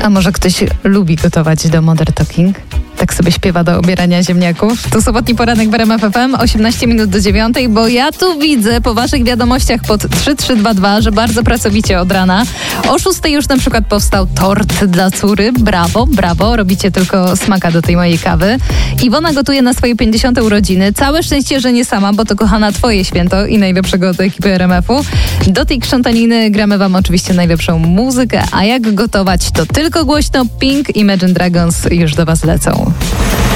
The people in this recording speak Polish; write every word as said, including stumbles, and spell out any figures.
A może ktoś lubi gotować do Modern Talking? Tak sobie śpiewa do obierania ziemniaków. To sobotni poranek w R M F F M, osiemnaście minut do dziewiątej, bo ja tu widzę po waszych wiadomościach pod trzy trzy dwa dwa, że bardzo pracowicie od rana. O szóstej już na przykład powstał tort dla córy. Brawo, brawo, robicie tylko smaka do tej mojej kawy. Iwona gotuje na swoje pięćdziesiąte urodziny. Całe szczęście, że nie sama, bo to kochana twoje święto i najlepszego od ekipy R M F-u. Do tej krzątaniny gramy wam oczywiście najlepszą muzykę, a jak gotować to tylko głośno. Pink, Imagine Dragons już do was lecą.